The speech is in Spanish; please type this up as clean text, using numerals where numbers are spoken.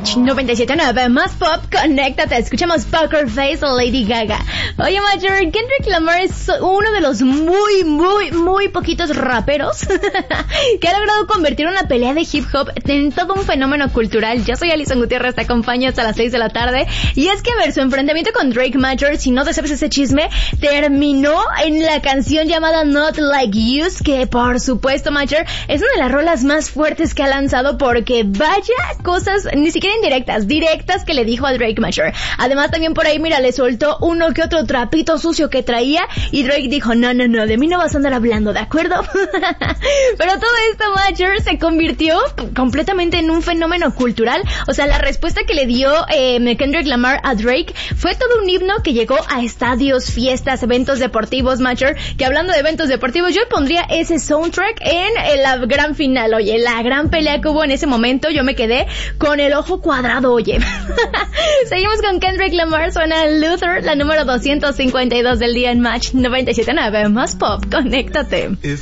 Match 97.9 más pop, conéctate, escuchamos Poker Face o Lady Gaga. Oye, Major, Kendrick Lamar es uno de los muy poquitos raperos que ha logrado convertir una pelea de hip hop en todo un fenómeno cultural. Yo soy Alison Gutiérrez, te acompaño hasta las 6 de la tarde. Y es que, a ver, su enfrentamiento con Drake, Major, si no te sabes ese chisme, terminó en la canción llamada Not Like You, que por supuesto, Major, es una de las rolas más fuertes que ha lanzado, porque vaya cosas, ni siquiera directas que le dijo a Drake, Major. Además, también por ahí, mira, le soltó uno que otro trapito sucio que traía, y Drake dijo, no, de mí no vas a andar hablando, ¿de acuerdo? Pero todo esto, Major, se convirtió completamente en un fenómeno cultural. O sea, la respuesta que le dio Kendrick Lamar a Drake fue todo un himno que llegó a estadios, fiestas, eventos deportivos, Major, que hablando de eventos deportivos, yo pondría ese soundtrack en la gran final. Oye, la gran pelea que hubo en ese momento, yo me quedé con el ojo cuadrado, oye. Seguimos con Kendrick Lamar, suena Luther, la número 252 del día en Match 97.9 más pop, conéctate.